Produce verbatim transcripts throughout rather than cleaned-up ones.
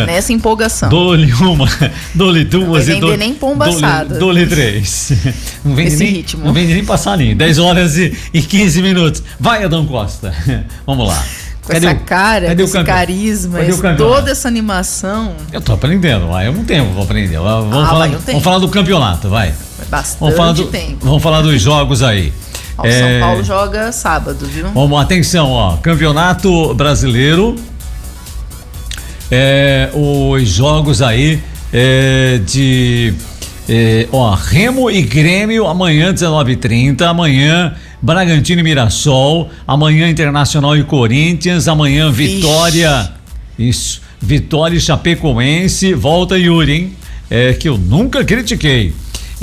Nessa empolgação. Dou-lhe uma, dou-lhe duas não e dou-lhe nem pomba assada. Dou-lhe três. Não vende Esse nem, ritmo. Não vende nem passarinho. dez horas e, e quinze minutos. Vai, Adão Costa. Vamos lá. Com Cadê essa o, cara, cadê esse carisma, cadê esse, toda essa animação. Eu tô aprendendo, vai. Eu não tenho, vou aprender. Vamos, ah, falar, vai, vamos falar do campeonato, vai. Bastante vamos falar do, tempo. Vamos falar dos jogos aí. Ó, é, São Paulo joga sábado, viu? Vamos, atenção, ó. Campeonato Brasileiro. É, os jogos aí é, de é, ó, Remo e Grêmio amanhã dezenove e trinta, amanhã Bragantino e Mirassol, amanhã Internacional e Corinthians, amanhã Vitória, Ixi. isso, Vitória e Chapecoense, volta Yuri, hein? É, que eu nunca critiquei.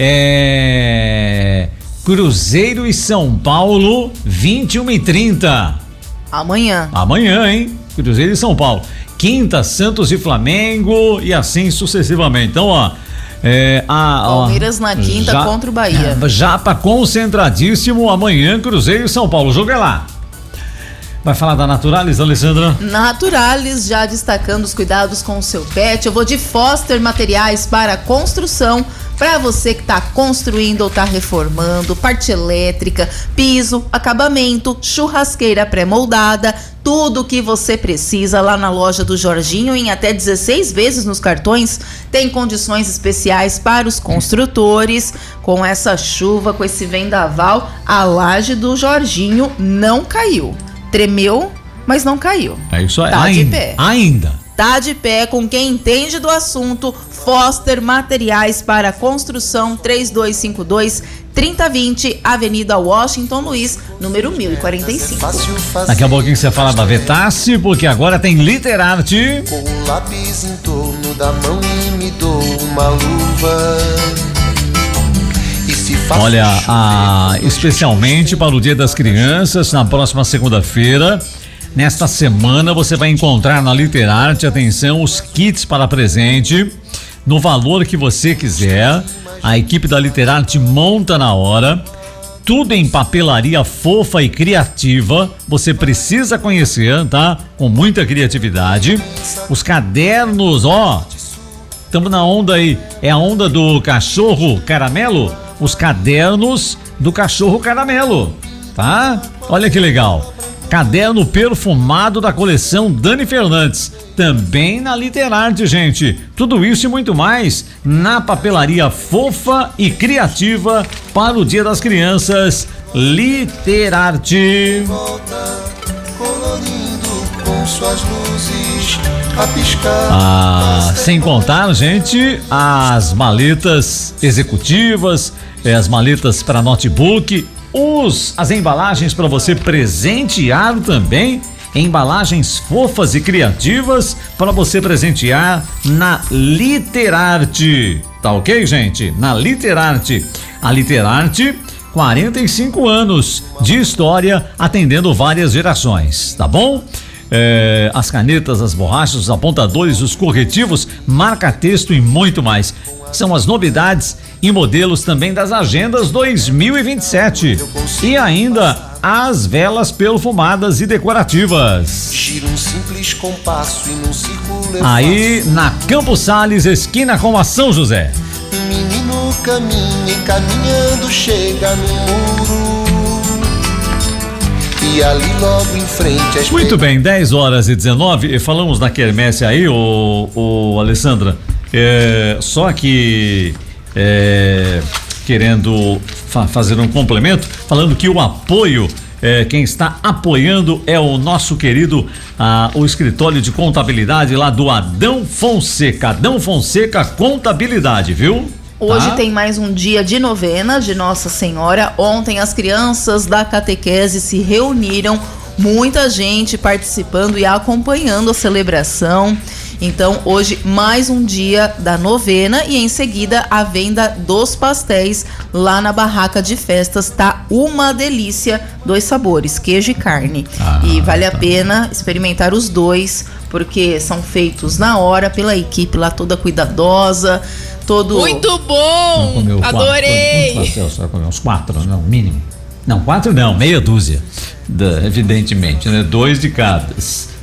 É, Cruzeiro e São Paulo, vinte e uma e trinta. Amanhã. Amanhã, hein? Cruzeiro e São Paulo. Quinta, Santos e Flamengo e assim sucessivamente. Então, ó. É, a, Palmeiras ó, na quinta já, contra o Bahia. Já tá concentradíssimo amanhã, Cruzeiro e São Paulo. O jogo é lá. Vai falar da Naturalis, Alessandra? Naturalis, já destacando os cuidados com o seu pet. Eu vou de Foster Materiais para Construção. Para você que está construindo ou está reformando, parte elétrica, piso, acabamento, churrasqueira pré-moldada, tudo que você precisa lá na loja do Jorginho em até dezesseis vezes nos cartões. Tem condições especiais para os construtores. Com essa chuva, com esse vendaval, a laje do Jorginho não caiu. Tremeu, mas não caiu. É isso aí. Tá ainda, de pé. Ainda. Tá de pé com quem entende do assunto. Foster Materiais para Construção, três dois cinco dois, três zero dois zero, Avenida Washington Luiz, número mil e quarenta e cinco. Daqui a pouquinho você fala da Vetasi, porque agora tem Literarte. Com o lápis em torno da mão e me dou uma luva. Olha, a, especialmente para o Dia das Crianças, na próxima segunda-feira, nesta semana você vai encontrar na Literarte, atenção, os kits para presente, no valor que você quiser. A equipe da Literarte monta na hora, tudo em papelaria fofa e criativa, você precisa conhecer, tá? Com muita criatividade. Os cadernos, ó, estamos na onda aí, é a onda do cachorro caramelo? Os cadernos do cachorro caramelo, tá? Olha que legal. Caderno perfumado da coleção Dani Fernandes, também na Literarte, gente. Tudo isso e muito mais na papelaria fofa e criativa para o Dia das Crianças. Literarte. Colorindo com suas luzes a piscar. Ah, sem contar, gente, as maletas executivas, eh, as maletas para notebook, os, as embalagens para você presentear também, embalagens fofas e criativas para você presentear na Literarte. Tá ok, gente? Na Literarte. A Literarte, quarenta e cinco anos de história, atendendo várias gerações, tá bom? É, as canetas, as borrachas, os apontadores, os corretivos, marca-texto e muito mais. São as novidades e modelos também das agendas dois mil e vinte e sete. E ainda as velas perfumadas e decorativas. Gira um simples compasso e num círculo aí na Campos Sales, esquina com a São José. Menino caminha e caminhando chega no muro. E ali logo em frente as muito bem, dez horas e dezenove, e falamos da quermesse aí, ô, ô Alessandra, é, só que é, querendo fa- fazer um complemento, falando que o apoio, é, quem está apoiando é o nosso querido, ah, o escritório de contabilidade lá do Adão Fonseca, Adão Fonseca Contabilidade, viu? Hoje tá? Tem mais um dia de novena de Nossa Senhora. Ontem as crianças da catequese se reuniram, muita gente participando e acompanhando a celebração. Então hoje mais um dia da novena e em seguida a venda dos pastéis lá na barraca de festas. Tá uma delícia, dois sabores, queijo e carne. Ah, e vale tá. a pena experimentar os dois, porque são feitos na hora pela equipe lá toda cuidadosa. Todo... Muito bom! Adorei! Quantos pastéis você vai comer? Uns quatro, não, mínimo. Não, quatro não, meia dúzia. Da, evidentemente, né? Dois de cada.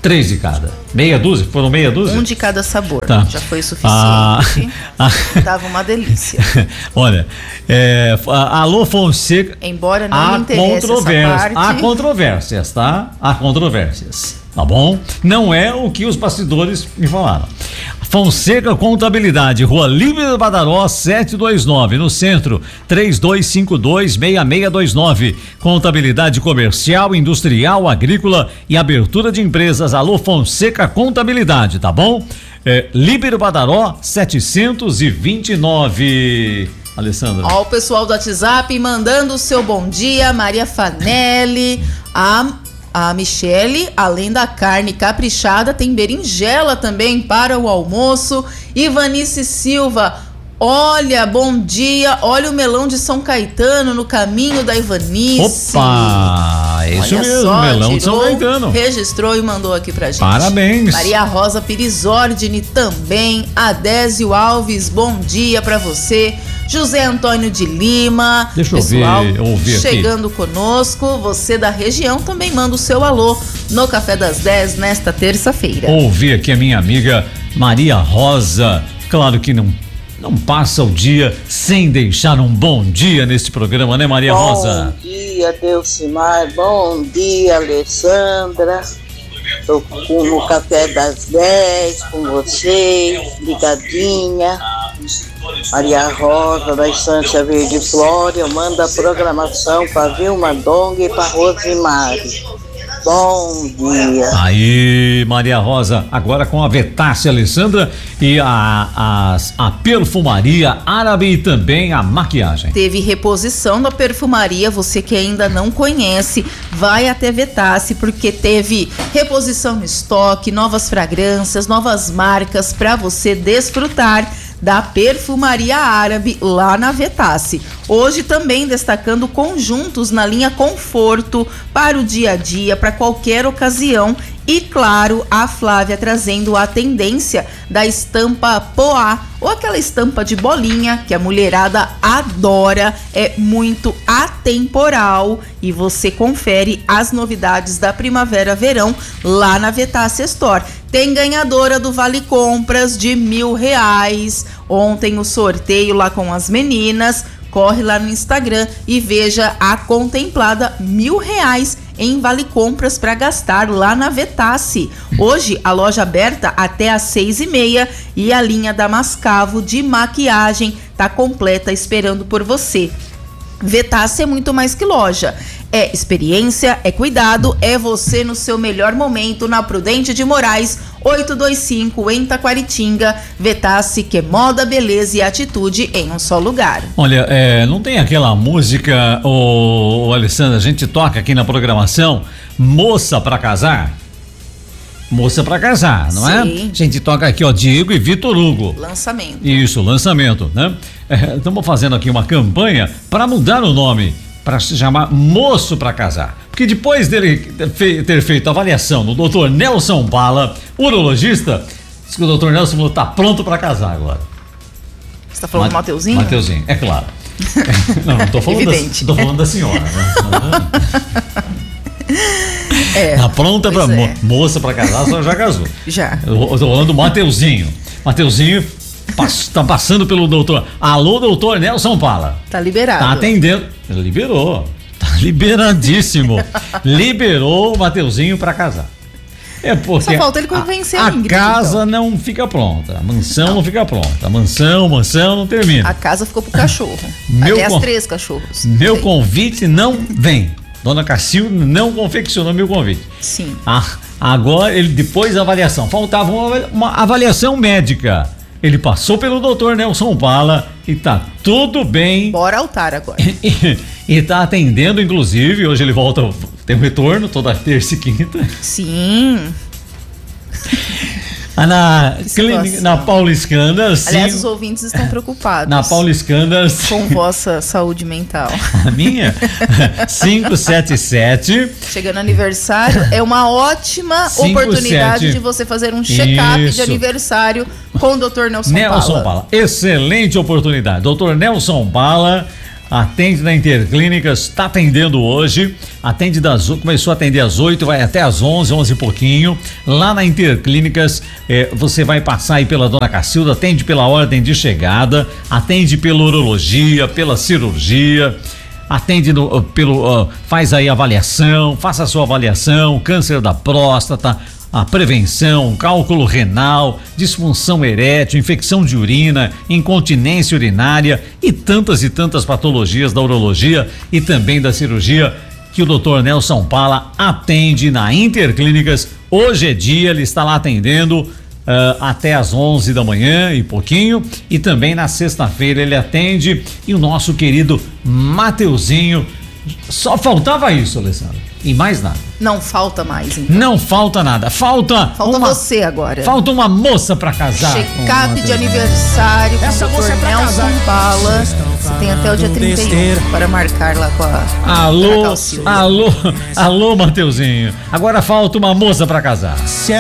Três de cada. Meia dúzia? Foram meia dúzia? Um de cada sabor. Tá. Já foi suficiente. Ah, Tava uma delícia. Olha, é, alô Fonseca. Embora não há me interesse essa parte. Há controvérsias, tá? Há controvérsias. Tá bom? Não é o que os bastidores me falaram. Fonseca Contabilidade, Rua Líbero Badaró setecentos e vinte e nove, no centro, três dois cinco dois, seis seis dois nove. Contabilidade comercial, industrial, agrícola e abertura de empresas. Alô Fonseca Contabilidade, tá bom? É, Líbero Badaró setecentos e vinte e nove. Alessandra. Ó, o pessoal do WhatsApp mandando o seu bom dia, Maria Fanelli, a A Michele, além da carne caprichada, tem berinjela também para o almoço. Ivanice Silva, olha, bom dia, olha o melão de São Caetano no caminho da Ivanice. Opa, isso olha mesmo, só, melão de São Caetano. Registrou e mandou aqui pra gente. Parabéns. Maria Rosa Pirizordini também. Adésio Alves, bom dia pra você. José Antônio de Lima, deixa pessoal eu ouvir, ouvir chegando aqui. Conosco, você da região também manda o seu alô no Café das dez nesta terça-feira. Ouvir aqui a minha amiga Maria Rosa, claro que não, não passa o dia sem deixar um bom dia neste programa, né Maria bom Rosa? Bom dia, Delcimar, bom dia, Alessandra. Estou no Café das dez com vocês, ligadinha. Maria Rosa da Estância Verde Flória, manda a programação para Vilma Dong e para Rosimari. Bom dia. Aí, Maria Rosa, agora com a Vetácia Alessandra e a, a, a perfumaria árabe e também a maquiagem. Teve reposição da perfumaria, você que ainda não conhece, vai até Vetácia, porque teve reposição no estoque, novas fragrâncias, novas marcas para você desfrutar da perfumaria árabe lá na Vetácia. Hoje também destacando conjuntos na linha conforto para o dia a dia, para qualquer ocasião. E claro, a Flávia trazendo a tendência da estampa poá, ou aquela estampa de bolinha que a mulherada adora, é muito atemporal. E você confere as novidades da primavera-verão lá na Vetácia Store. Tem ganhadora do Vale Compras de mil reais. Ontem o sorteio lá com as meninas. Corre lá no Instagram e veja a contemplada mil reais em Vale Compras para gastar lá na Vetácia. Hoje a loja aberta até às seis e meia e a linha da Mascavo de maquiagem tá completa esperando por você. Vetácia é muito mais que loja. É experiência, é cuidado, é você no seu melhor momento na Prudente de Moraes, oitocentos e vinte e cinco em Taquaritinga. Vetácia, que é moda, beleza e atitude em um só lugar. Olha, é, não tem aquela música, ô, ô Alessandra, a gente toca aqui na programação, Moça pra Casar? Moça pra Casar, não Sim. é? A gente toca aqui, ó, Diego e Vitor Hugo. Lançamento. Isso, lançamento, né? Estamos é, fazendo aqui uma campanha para mudar o nome, para se chamar Moço pra Casar. Porque depois dele ter feito a avaliação do doutor Nelson Bala, urologista, diz que o doutor Nelson falou, tá pronto para casar agora. Você tá falando do Mateuzinho? Mateuzinho, é claro. Não, não tô falando, da, tô falando da senhora, né? É, tá pronta pra é. mo, moça pra casar, a senhora já casou. Já. Eu, eu tô falando do Mateuzinho. Mateuzinho pass, tá passando pelo doutor. Alô, doutor Nelson Bala. Tá liberado. Tá atendendo. Liberou. Tá liberadíssimo. Liberou o Mateuzinho pra casar. É porque só falta ele convencer a, a, a Ingrid, casa então. não fica pronta. A mansão não. não fica pronta. A mansão, mansão não termina. A casa ficou pro cachorro. Meu Até con... as três cachorros. Meu Sim. convite não vem. Dona Cacilda não confeccionou meu convite. Sim. Ah, agora, ele depois da avaliação, faltava uma, uma avaliação médica. Ele passou pelo doutor Nelson Bala e tá tudo bem. Bora altar agora. E, e tá atendendo, inclusive, hoje ele volta, tem um retorno toda terça e quinta. Sim. Na, clínica, na Paulo Escandar, sim. Aliás, os ouvintes estão preocupados. Na Paulo Escandar, com vossa saúde mental. A minha? cinco sete sete. Chegando aniversário, é uma ótima cinco, oportunidade sete. De você fazer um check-up de aniversário com o doutor Nelson, Nelson Bala. Bala. Excelente oportunidade. doutor Nelson Bala, atende na Interclínicas, está atendendo hoje, atende das, começou a atender às oito, vai até às onze, onze e pouquinho, lá na Interclínicas, eh, você vai passar aí pela Dona Cacilda, atende pela ordem de chegada, atende pela urologia, pela cirurgia, atende no, pelo, uh, faz aí avaliação, faça a sua avaliação, câncer da próstata, a prevenção, cálculo renal, disfunção erétil, infecção de urina, incontinência urinária e tantas e tantas patologias da urologia e também da cirurgia que o doutor Nelson Pala atende na Interclínicas. Hoje é dia, ele está lá atendendo uh, até às onze da manhã e pouquinho, e também na sexta-feira ele atende, e o nosso querido Mateuzinho, só faltava isso, Alessandra. E mais nada. Não falta mais, então. Não falta nada. Falta. Falta uma, você agora. Falta uma moça pra casar. Check-up de aniversário com o doutor Nelson Pala. Você tem até o dia trinta e um para marcar lá com a. Alô, alô, alô, Mateuzinho. Agora falta uma moça pra casar.